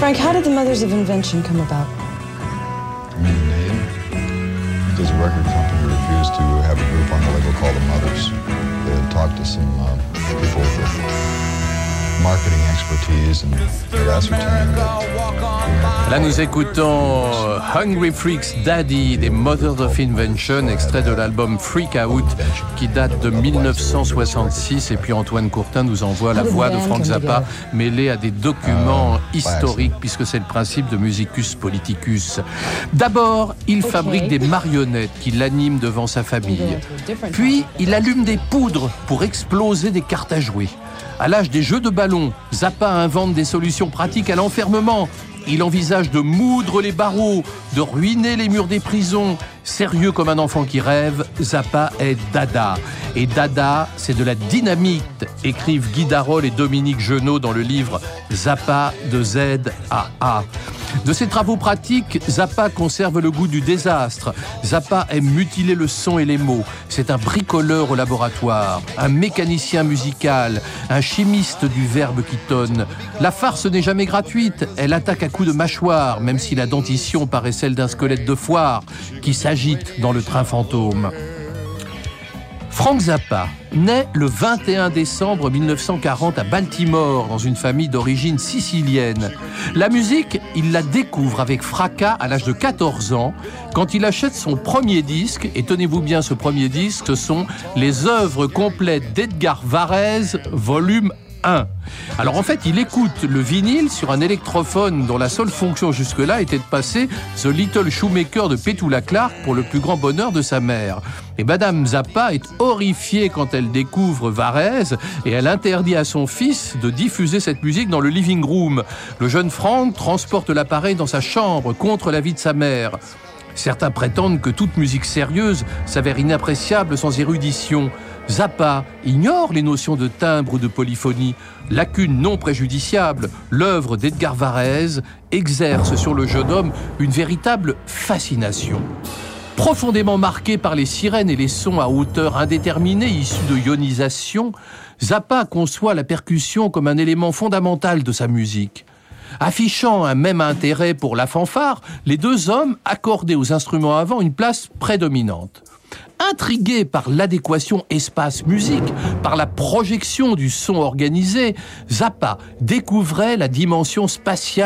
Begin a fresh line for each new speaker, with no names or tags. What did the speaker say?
Frank, how did the Mothers of Invention come about?
You mean the name? Because the record company refused to have a group on the label called the Mothers. They had talked to some people with marketing expertise and they ascertained that.
Là, nous écoutons Hungry Freaks Daddy des Mothers of Invention, extrait de l'album Freak Out qui date de 1966. Et puis Antoine Courtin nous envoie la voix de Frank Zappa mêlée à des documents historiques, puisque c'est le principe de Musicus Politicus. D'abord, il fabrique des marionnettes qui l'animent devant sa famille. Puis, il allume des poudres pour exploser des cartes à jouer. À l'âge des jeux de ballon, Zappa invente des solutions pratiques à l'enfermement. Il envisage de moudre les barreaux, de ruiner les murs des prisons. Sérieux comme un enfant qui rêve, Zappa est Dada. Et Dada, c'est de la dynamite, écrivent Guy Darol et Dominique Genot dans le livre Zappa de Z à A. De ses travaux pratiques, Zappa conserve le goût du désastre. Zappa aime mutiler le son et les mots. C'est un bricoleur au laboratoire, un mécanicien musical, un chimiste du verbe qui tonne. La farce n'est jamais gratuite, elle attaque à coups de mâchoire, même si la dentition paraît celle d'un squelette de foire qui s'agite dans le train fantôme. Frank Zappa naît le 21 décembre 1940 à Baltimore, dans une famille d'origine sicilienne. La musique, il la découvre avec fracas à l'âge de 14 ans, quand il achète son premier disque, et tenez-vous bien, ce premier disque, ce sont les œuvres complètes d'Edgar Varèse, volume 1. Alors en fait, il écoute le vinyle sur un électrophone dont la seule fonction jusque-là était de passer The Little Shoemaker de Petula Clark pour le plus grand bonheur de sa mère. Et Madame Zappa est horrifiée quand elle découvre Varèse et elle interdit à son fils de diffuser cette musique dans le living room. Le jeune Frank transporte l'appareil dans sa chambre contre l'avis de sa mère. Certains prétendent que toute musique sérieuse s'avère inappréciable sans érudition. Zappa ignore les notions de timbre ou de polyphonie. Lacune non préjudiciable, l'œuvre d'Edgar Varèse exerce sur le jeune homme une véritable fascination. Profondément marqué par les sirènes et les sons à hauteur indéterminée issus de ionisation, Zappa conçoit la percussion comme un élément fondamental de sa musique. Affichant un même intérêt pour la fanfare, les deux hommes accordaient aux instruments à vent une place prédominante. Intrigué par l'adéquation espace-musique, par la projection du son organisé, Zappa découvrait la dimension spatiale